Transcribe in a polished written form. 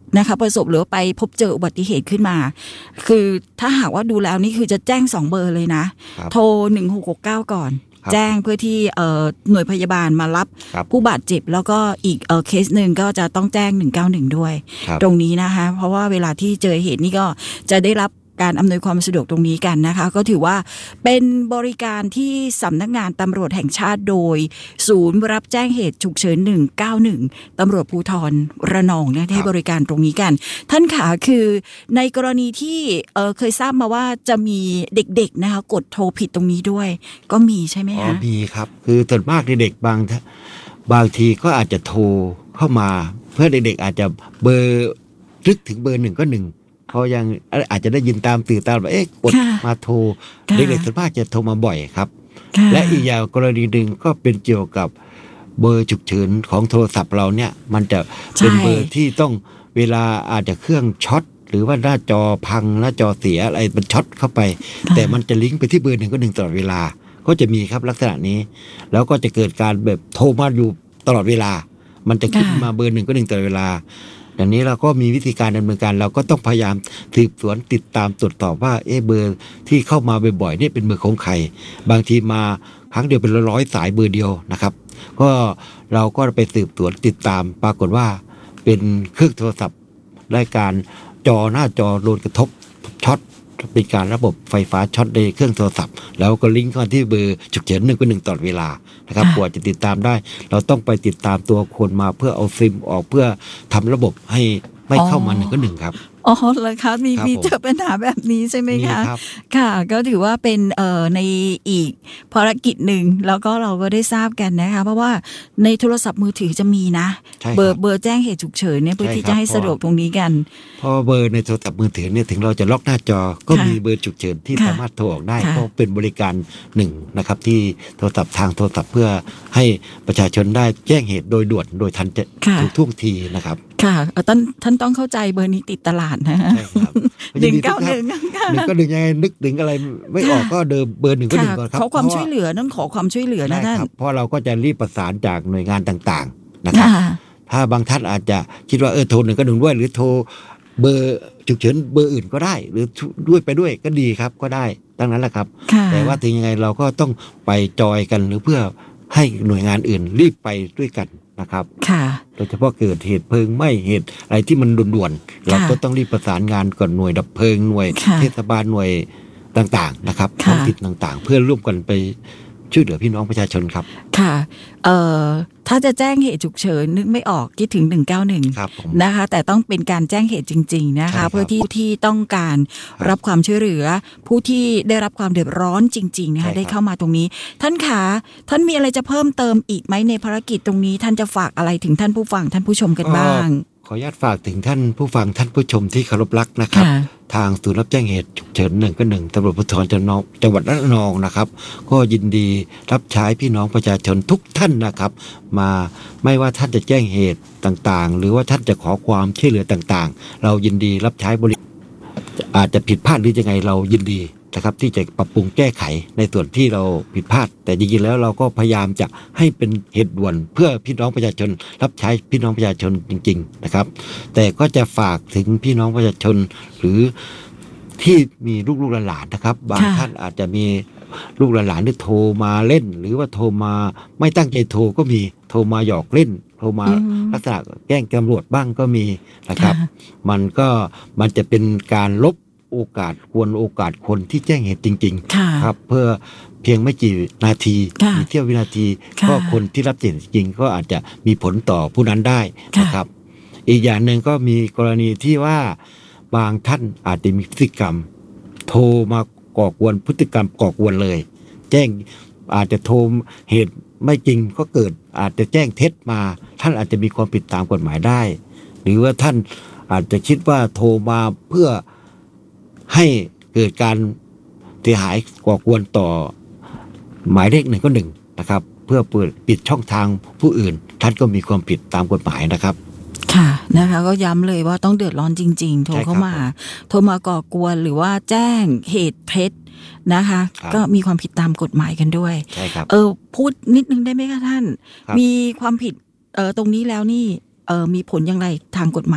นะคะประสบหรือไปพบเจออุบัติเหตุขึ้นมาคือถ้าหากว่าดูแล้วนี่คือจะแจ้ง2เบอร์เลยนะโทร1669ก่อนแจ้งเพื่อที่หน่วยพยาบาลมารับผู้บาดเจ็บแล้วก็อีกเคสหนึ่งก็จะต้องแจ้ง191ด้วยตรงนี้นะคะเพราะว่าเวลาที่เจอเหตุนี่ก็จะได้รับการอำนวยความสะดวกตรงนี้กันนะคะก็ถือว่าเป็นบริการที่สำนักงานตำรวจแห่งชาติโดยศูนย์รับแจ้งเหตุฉุกเฉิน191ตำรวจภูธรระนองเนี่ยให้บริการตรงนี้กันท่านขาคือในกรณีที่เคยทราบมาว่าจะมีเด็กๆนะคะกดโทรผิดตรงนี้ด้วยก็มีใช่ไหมคะมีครับคือส่วนมากเด็กบางทีก็อาจจะโทรเข้ามาเพื่อเด็กๆอาจจะเบอร์ลึกถึงเบอร์191เขายังอาจจะได้ยินตามตื่นตามแบบกดมาโทรเด็กๆส่วนมากจะโทรมาบ่อยครับและอีกอย่างกรณีหนึ่งก็เป็นเกี่ยวกับเบอร์ฉุกเฉินของโทรศัพท์เราเนี่ยมันจะเป็นเบอร์ที่ต้องเวลาอาจจะเครื่องช็อตหรือว่าหน้าจอพังหน้าจอเสียอะไรมันช็อตเข้าไปแต่มันจะลิงก์ไปที่เบอร์191ตลอดเวลาก็จะมีครับลักษณะนี้แล้วก็จะเกิดการแบบโทรมาอยู่ตลอดเวลามันจะขึ้นมาเบอร์191ตลอดเวลาอย่างนี้เราก็มีวิธีการดำเนินการเราก็ต้องพยายามสืบสวนติดตามตรวจสอบว่าเบอร์ที่เข้ามาบ่อยๆนี่เป็นเบอร์ของใครบางทีมาครั้งเดียวเป็นร้อยสายเบอร์เดียวนะครับก็เราก็ไปสืบสวนติดตามปรากฏว่าเป็นเครื่องโทรศัพท์รายการหน้าจอโดนกระทบช็อตเป็นการระบบไฟฟ้าช็อตในเครื่องโทรศัพท์แล้วก็ลิงก์เข้าที่เบอร์ฉุกเฉิน191ตลอดเวลานะครับกว่าจะติดตามได้เราต้องไปติดตามตัวคนมาเพื่อเอาซิมออกเพื่อทำระบบให้ไม่เข้ามา191ครับอ๋อเลยคะมีเจอปัญหาแบบนี้ใช่ไหมคะค่ะก็ถือว่าเป็นในอีกภารกิจหนึ่งแล้วก็เราก็ได้ทราบกันนะคะเพราะว่าในโทรศัพท์มือถือจะมีนะเบอร์แจ้งเหตุฉุกเฉินเนี่ยเพื่อที่จะให้สะดวกตรงนี้กันพอเบอร์ในโทรศัพท์มือถือเนี่ยถึงเราจะล็อกหน้าจอก็มีเบอร์ฉุกเฉินที่สามารถโทรออกได้ก็เป็นบริการหนึ่งนะครับที่โทรศัพท์ทางโทรศัพท์เพื่อให้ประชาชนได้แจ้งเหตุโดยด่วนโดยทันท่วงทีนะครับค่ะท่านต้องเข้าใจเบอร์นี้ติดตลาดนะฮะ 191ยังไงนึกถึงอะไรไม่ออกก็เดิมเบอร์1ก็1ก่อนครับขอความช่วยเหลือนั่นขอความช่วยเหลือนะท่านเพราะเราก็จะรีบประสานจากหน่วยงานต่างๆนะครับถ้าบางท่านอาจจะคิดว่าโทร191ด้วยหรือโทรเบอร์ฉุกเฉินเบอร์อื่นก็ได้หรือด้วยไปด้วยก็ดีครับก็ได้ดังนั้นแหละครับแต่ว่าถึงยังไงเราก็ต้องไปจอยกันหรือเพื่อให้หน่วยงานอื่นรีบไปด้วยกันนะครับโดยเฉพาะเกิดเหตุเพลิงไหม้เหตุอะไรที่มันด่วนๆเราก็ต้องรีบประสานงานก่อนหน่วยดับเพลิงหน่วยเทศบาลหน่วยต่างๆนะครับท้องถิ่นต่างๆเพื่อร่วมกันไปช่วยเหลือพี่น้องประชาชนครับค่ะถ้าจะแจ้งเหตุฉุกเฉินนึกไม่ออกคิดถึง191นะคะแต่ต้องเป็นการแจ้งเหตุจริงๆนะคะเพื่อที่ต้องการรับความช่วยเหลือผู้ที่ได้รับความเดือดร้อนจริงๆนะคะได้เข้ามาตรงนี้ท่านคะท่านมีอะไรจะเพิ่มเติมอีกไหมในภารกิจตรงนี้ท่านจะฝากอะไรถึงท่านผู้ฟังท่านผู้ชมกันบ้างขออนุญาตฝากถึงท่านผู้ฟังท่านผู้ชมที่เคารพรักนะครับทางศูนย์รับแจ้งเหตุฉุกเฉิน191ตำรวจภูธรจังหวัดระนองนะครับก็ยินดีรับใช้พี่น้องประชาชนทุกท่านนะครับมาไม่ว่าท่านจะแจ้งเหตุต่างๆหรือว่าท่านจะขอความช่วยเหลือต่างๆเรายินดีรับใช้บริการอาจจะผิดพลาดหรือยังไงเรายินดีนะครับที่จะปรับปรุงแก้ไขในส่วนที่เราผิดพลาดแต่จริงๆแล้วเราก็พยายามจะให้เป็นเหตุด่วนเพื่อพี่น้องประชาชนรับใช้พี่น้องประชาชนจริงๆนะครับแต่ก็จะฝากถึงพี่น้องประชาชนหรือที่มีลูกหลานนะครับบางท่านอาจจะมีลูกหลานที่โทรมาเล่นหรือว่าโทรมาไม่ตั้งใจโทรก็มีโทรมาหยอกเล่นโทรมาลักษณะแกล้งตำรวจบ้างก็มีนะครับมันจะเป็นการลบโอกาสคนที่แจ้งเหตุจริงๆครับเพื่อเพียงไม่กี่นาทีมีเที่ยววินาทีก็คนที่รับแจ้งจริงก็อาจจะมีผลต่อผู้นั้นได้นะครับอีกอย่างหนึ่งก็มีกรณีที่ว่าบางท่านอาจจะมีพฤติกรรมโทรมาก่อกวนพฤติกรรมก่อกวนเลยแจ้งอาจจะโทรเหตุไม่จริงก็เกิดอาจจะแจ้งเท็จมาท่านอาจจะมีความผิดตามกฎหมายได้หรือว่าท่านอาจจะคิดว่าโทรมาเพื่อให้เกิดการเสียหายก่อกวนต่อหมายเลข191นะครับเพื่อปิดช่องทางผู้อื่นท่านก็มีความผิดตามกฎหมายนะครับค่ะนะคะก็ย้ำเลยว่าต้องเดือดร้อนจริงๆโทรเข้ามาก่อกวนหรือว่าแจ้งเหตุเท็จนะคะก็มีความผิดตามกฎหมายกันด้วยพูดนิดนึงได้ไหมคะท่านมีความผิดตรงนี้แล้วนี่มีผลอย่างไรทางกฎหมาย